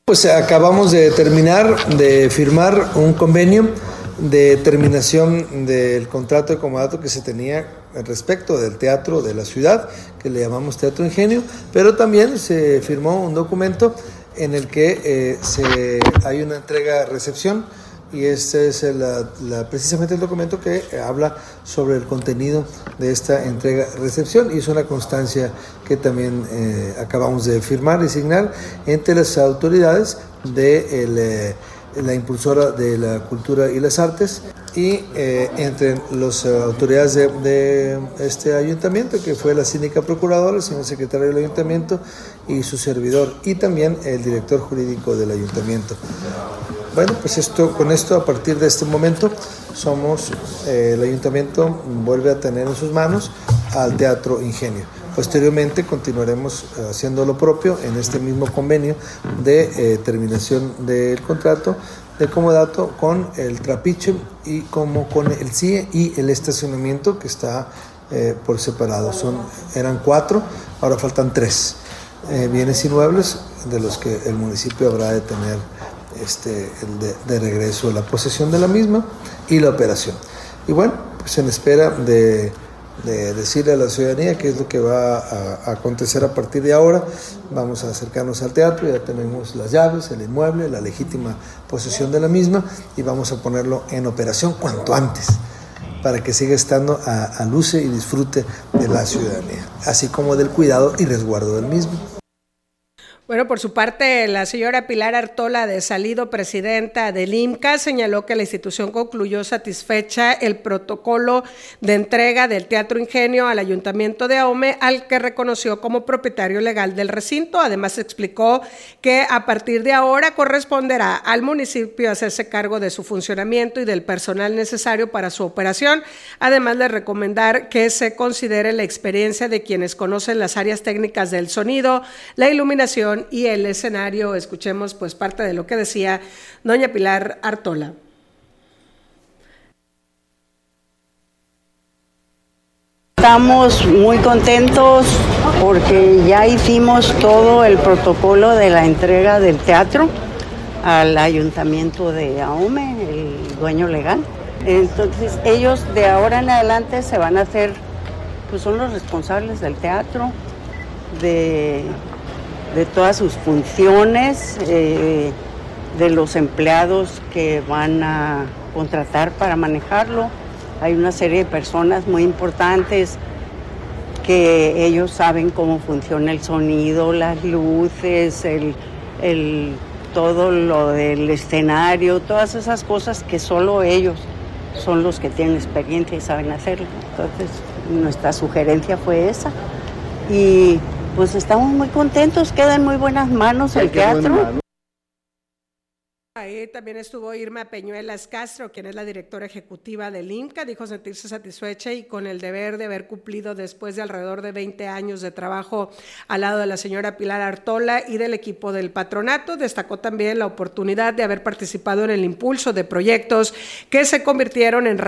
Pues acabamos de terminar de firmar un convenio de terminación del contrato de comodato que se tenía respecto del teatro de la ciudad, que le llamamos Teatro Ingenio, pero también se firmó un documento en el que hay una entrega-recepción, y este es precisamente el documento que habla sobre el contenido de esta entrega-recepción, y es una constancia que también acabamos de firmar y signar entre las autoridades de la impulsora de la cultura y las artes y entre las autoridades de este ayuntamiento, que fue la síndica procuradora, el señor secretario del ayuntamiento y su servidor, y también el director jurídico del ayuntamiento. Bueno, pues con esto, a partir de este momento, el ayuntamiento vuelve a tener en sus manos al Teatro Ingenio. Posteriormente continuaremos haciendo lo propio en este mismo convenio de terminación del contrato de comodato con el trapiche y como con el CIE y el estacionamiento, que está por separado. Eran 4, ahora faltan 3 bienes inmuebles de los que el municipio habrá de tener de regreso la posesión de la misma y la operación. Y bueno, pues en espera de decirle a la ciudadanía qué es lo que va a acontecer a partir de ahora. Vamos a acercarnos al teatro, ya tenemos las llaves, el inmueble, la legítima posesión de la misma, y vamos a ponerlo en operación cuanto antes, para que siga estando a luce y disfrute de la ciudadanía, así como del cuidado y resguardo del mismo. Bueno, por su parte, la señora Pilar Artola de Salido, presidenta del IMCA, señaló que la institución concluyó satisfecha el protocolo de entrega del Teatro Ingenio al Ayuntamiento de Ahome, al que reconoció como propietario legal del recinto. Además, explicó que a partir de ahora corresponderá al municipio hacerse cargo de su funcionamiento y del personal necesario para su operación. Además, de recomendar que se considere la experiencia de quienes conocen las áreas técnicas del sonido, la iluminación y el escenario. Escuchemos pues parte de lo que decía doña Pilar Artola. Estamos muy contentos porque ya hicimos todo el protocolo de la entrega del teatro al ayuntamiento de Ahome, el dueño legal. Entonces ellos de ahora en adelante se van a hacer, pues son los responsables del teatro, de todas sus funciones, de los empleados que van a contratar para manejarlo. Hay una serie de personas muy importantes que ellos saben cómo funciona el sonido, las luces, todo lo del escenario, todas esas cosas que solo ellos son los que tienen experiencia y saben hacerlo. Entonces, nuestra sugerencia fue esa. Y pues estamos muy contentos, queda en muy buenas manos el teatro. Ahí también estuvo Irma Peñuelas Castro, quien es la directora ejecutiva del IMCA. Dijo sentirse satisfecha y con el deber de haber cumplido después de alrededor de 20 años de trabajo al lado de la señora Pilar Artola y del equipo del patronato. Destacó también la oportunidad de haber participado en el impulso de proyectos que se convirtieron en